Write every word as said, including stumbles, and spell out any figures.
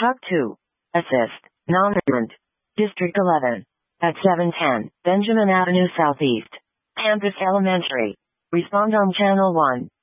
Talk to. Assist. Non-urgent. District eleven. At seven ten, Benjamin Avenue Southeast. Campus Elementary. Respond on Channel one.